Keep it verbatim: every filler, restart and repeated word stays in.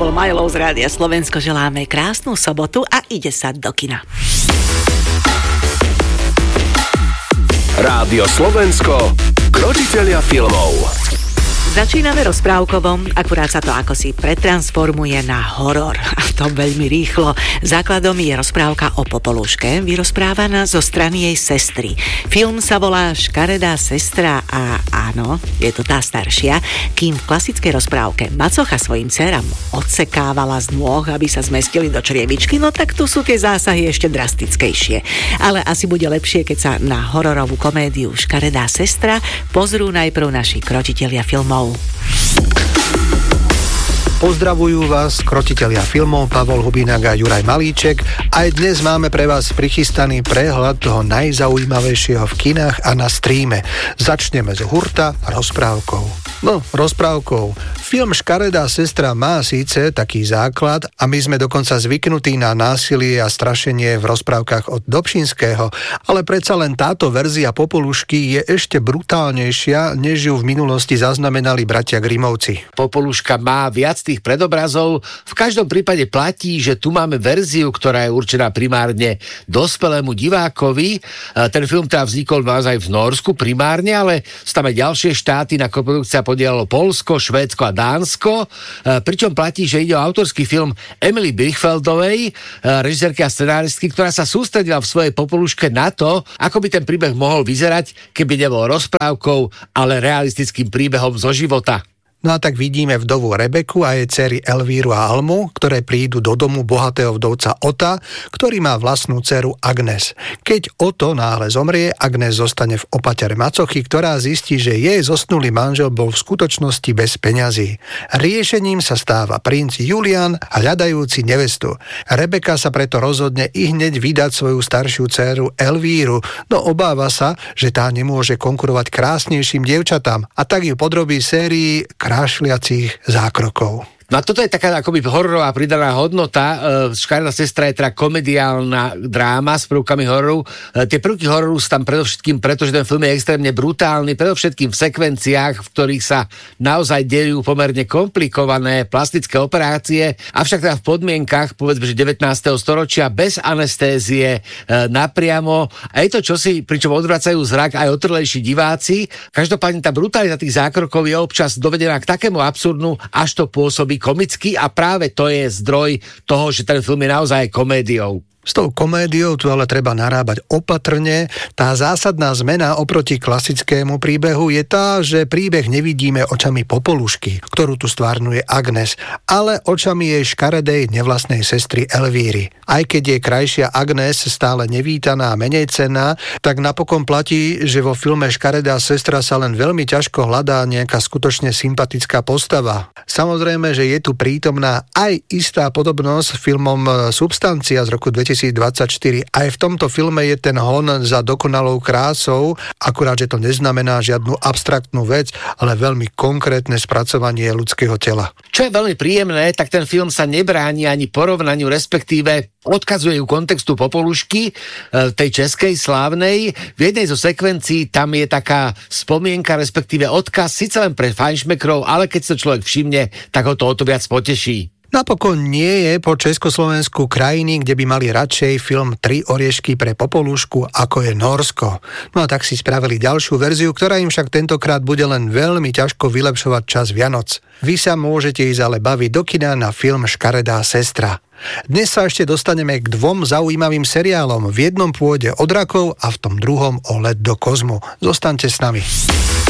bol Majlov z Rádia Slovensko. Želáme krásnu sobotu a ide sa do kina. Rádio Slovensko, krotitelia filmov. Začíname rozprávkovom, akurát sa to ako si pretransformuje na horor. A to veľmi rýchlo. Základom je rozprávka o Popoluške, vyrozprávaná zo strany jej sestry. Film sa volá Škaredá sestra a áno, je to tá staršia. Kým v klasickej rozprávke macocha svojim dcerám odsekávala z nôh, aby sa zmestili do črievičky, no tak tu sú tie zásahy ešte drastickejšie. Ale asi bude lepšie, keď sa na hororovú komédiu Škaredá sestra pozrú najprv naši krotitelia filmov. Pozdravujú vás krotitelia filmov Pavol Hubínak a Juraj Malíček. Aj dnes máme pre vás prichystaný prehľad toho najzaujímavejšieho v kinách a na stríme. Začneme z hurta rozprávkou. No, rozprávkou. Film Škaredá sestra má síce taký základ a my sme dokonca zvyknutí na násilie a strašenie v rozprávkach od Dobšinského, ale predsa len táto verzia Popolušky je ešte brutálnejšia, než ju v minulosti zaznamenali bratia Grimovci. Popoluška má viac tých predobrazov. V každom prípade platí, že tu máme verziu, ktorá je určená primárne dospelému divákovi. Ten film teda vznikol naozaj v Norsku primárne, ale sú tam aj ďalšie štáty, na koprodukcia podielalo Poľsko, Švédsko a Dánsko. Pričom platí, že ide o autorský film Emily Brichfeldovej, režisérky a scenáristky, ktorá sa sústredila v svojej Popoluške na to, ako by ten príbeh mohol vyzerať, keby nebol rozprávkou, ale realistickým príbehom zo života. No a tak vidíme vdovu Rebeku a jej dcery Elvíru a Almu, ktoré prídu do domu bohatého vdovca Ota, ktorý má vlastnú dceru Agnes. Keď Oto náhle zomrie, Agnes zostane v opatere macochy, ktorá zistí, že jej zosnulý manžel bol v skutočnosti bez peňazí. Riešením sa stáva princ Julian a hľadajúci nevestu. Rebeka sa preto rozhodne i hneď vydať svoju staršiu dceru Elvíru, no obáva sa, že tá nemôže konkurovať krásnejším dievčatám a tak ju podrobí sérii krášliacich zákrokov. No a toto je taká akoby hororová pridaná hodnota. Škaredá sestra je teda komediálna dráma s prvkami hororu. Tie prvky hororu sú tam predovšetkým, pretože ten film je extrémne brutálny, predovšetkým v sekvenciách, v ktorých sa naozaj dejú pomerne komplikované plastické operácie, avšak teda v podmienkach, povedzme, že devätnásteho storočia, bez anestézie, napriamo. A je to čosi, pričom odvracajú zrak aj otrlejší diváci. Každopádne tá brutalita tých zákrokov je občas dovedená k takému absurdu, až to pôsobí komicky a práve to je zdroj toho, že ten film je naozaj komédiou. S tou komédiou tu ale treba narábať opatrne. Tá zásadná zmena oproti klasickému príbehu je tá, že príbeh nevidíme očami Popolušky, ktorú tu stvárňuje Agnes, ale očami jej škaredej nevlastnej sestry Elvíry. Aj keď je krajšia Agnes stále nevítaná a menej cenná, tak napokon platí, že vo filme Škaredá sestra sa len veľmi ťažko hľadá nejaká skutočne sympatická postava. Samozrejme, že je tu prítomná aj istá podobnosť s filmom Substancia z roku dvetisícdvadsaťštyri. Aj v tomto filme je ten hon za dokonalou krásou, akurát, že to neznamená žiadnu abstraktnú vec, ale veľmi konkrétne spracovanie ľudského tela. Čo je veľmi príjemné, tak ten film sa nebráni ani porovnaniu, respektíve odkazuje ku kontextu Popolušky, tej českej slávnej. V jednej zo sekvencií tam je taká spomienka, respektíve odkaz, síce len pre fajnšmekrov, ale keď sa človek všimne, tak ho to o to viac poteší. Napokon nie je po Československu krajiny, kde by mali radšej film Tri oriešky pre Popolušku, ako je Norsko. No a tak si spravili ďalšiu verziu, ktorá im však tentokrát bude len veľmi ťažko vylepšovať čas Vianoc. Vy sa môžete ísť ale baviť do kina na film Škaredá sestra. Dnes sa ešte dostaneme k dvom zaujímavým seriálom. V jednom pôjde o drakov a v tom druhom o let do kozmu. Zostaňte s nami.